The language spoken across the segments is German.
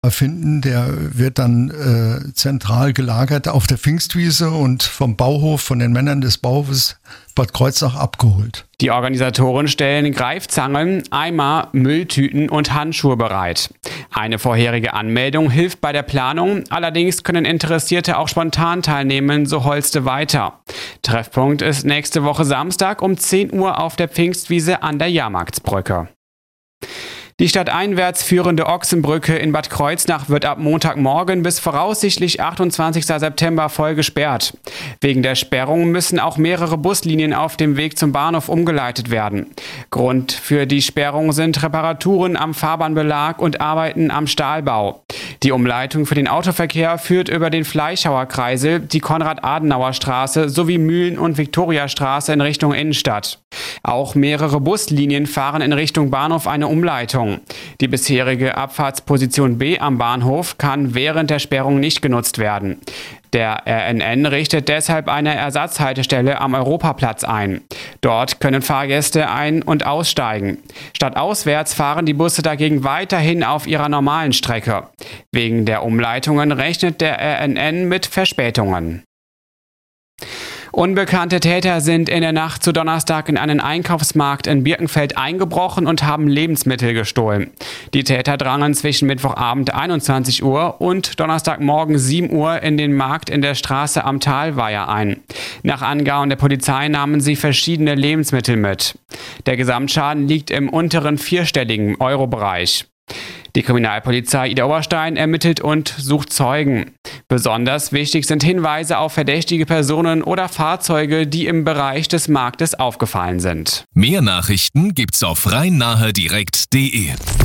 finden, der wird dann zentral gelagert auf der Pfingstwiese und vom Bauhof, von den Männern des Bauhofes Bad Kreuznach abgeholt. Die Organisatoren stellen Greifzangen, Eimer, Mülltüten und Handschuhe bereit. Eine vorherige Anmeldung hilft bei der Planung, allerdings können Interessierte auch spontan teilnehmen, so Holste weiter. Treffpunkt ist nächste Woche Samstag um 10 Uhr auf der Pfingstwiese an der Jahrmarktsbrücke. Die stadteinwärts führende Ochsenbrücke in Bad Kreuznach wird ab Montagmorgen bis voraussichtlich 28. September voll gesperrt. Wegen der Sperrung müssen auch mehrere Buslinien auf dem Weg zum Bahnhof umgeleitet werden. Grund für die Sperrung sind Reparaturen am Fahrbahnbelag und Arbeiten am Stahlbau. Die Umleitung für den Autoverkehr führt über den Fleischhauer Kreisel, die Konrad-Adenauer-Straße sowie Mühlen- und Viktoriastraße in Richtung Innenstadt. Auch mehrere Buslinien fahren in Richtung Bahnhof eine Umleitung. Die bisherige Abfahrtsposition B am Bahnhof kann während der Sperrung nicht genutzt werden. Der RNN richtet deshalb eine Ersatzhaltestelle am Europaplatz ein. Dort können Fahrgäste ein- und aussteigen. Stadtauswärts fahren die Busse dagegen weiterhin auf ihrer normalen Strecke. Wegen der Umleitungen rechnet der RNN mit Verspätungen. Unbekannte Täter sind in der Nacht zu Donnerstag in einen Einkaufsmarkt in Birkenfeld eingebrochen und haben Lebensmittel gestohlen. Die Täter drangen zwischen Mittwochabend 21 Uhr und Donnerstagmorgen 7 Uhr in den Markt in der Straße am Talweiher ein. Nach Angaben der Polizei nahmen sie verschiedene Lebensmittel mit. Der Gesamtschaden liegt im unteren vierstelligen Euro-Bereich. Die Kriminalpolizei Idar-Oberstein ermittelt und sucht Zeugen. Besonders wichtig sind Hinweise auf verdächtige Personen oder Fahrzeuge, die im Bereich des Marktes aufgefallen sind. Mehr Nachrichten gibt's auf rhein-nahe-direkt.de.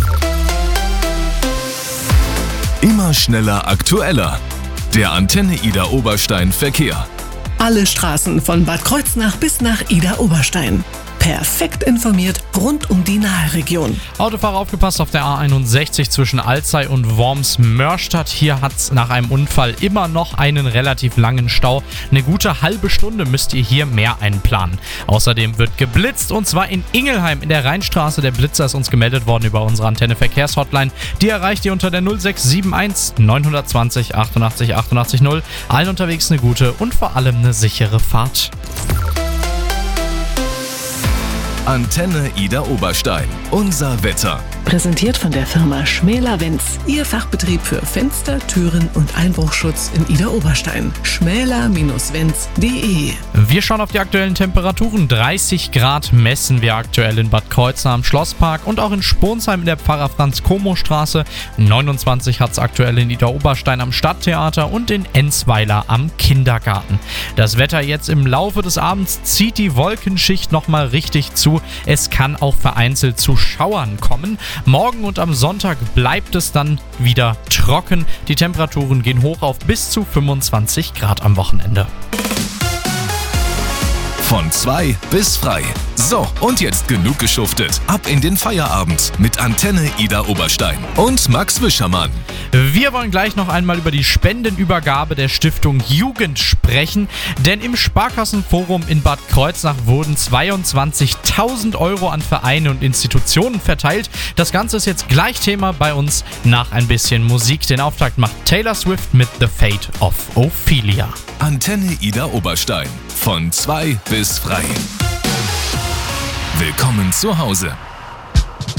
Immer schneller, aktueller. Der Antenne Idar-Oberstein Verkehr. Alle Straßen von Bad Kreuznach bis nach Idar-Oberstein. Perfekt informiert rund um die Naheregion. Autofahrer aufgepasst auf der A61 zwischen Alzey und Worms-Mörstadt. Hier hat es nach einem Unfall immer noch einen relativ langen Stau. Eine gute halbe Stunde müsst ihr hier mehr einplanen. Außerdem wird geblitzt und zwar in Ingelheim in der Rheinstraße. Der Blitzer ist uns gemeldet worden über unsere Antenne Verkehrshotline. Die erreicht ihr unter der 0671 920 88 88 0. Allen unterwegs eine gute und vor allem eine sichere Fahrt. Antenne Idar-Oberstein. Unser Wetter. Präsentiert von der Firma Schmäler-Wenz. Ihr Fachbetrieb für Fenster, Türen und Einbruchschutz in Idar-Oberstein. schmäler-wenz.de. Wir schauen auf die aktuellen Temperaturen. 30 Grad messen wir aktuell in Bad Kreuznach am Schlosspark und auch in Sponsheim in der Pfarrer-Franz-Como-Straße. 29 hat es aktuell in Idar-Oberstein am Stadttheater und in Enzweiler am Kindergarten. Das Wetter jetzt im Laufe des Abends zieht die Wolkenschicht nochmal richtig zu. Es kann auch vereinzelt zu Schauern kommen. Morgen und am Sonntag bleibt es dann wieder trocken. Die Temperaturen gehen hoch auf bis zu 25 Grad am Wochenende. Von 2 bis frei. So, und jetzt genug geschuftet. Ab in den Feierabend mit Antenne Idar-Oberstein und Max Wischermann. Wir wollen gleich noch einmal über die Spendenübergabe der Stiftung Jugend sprechen, denn im Sparkassenforum in Bad Kreuznach wurden 22.000 Euro an Vereine und Institutionen verteilt. Das Ganze ist jetzt gleich Thema bei uns nach ein bisschen Musik. Den Auftakt macht Taylor Swift mit The Fate of Ophelia. Antenne Idar-Oberstein. Von 2 bis frei. Willkommen zu Hause.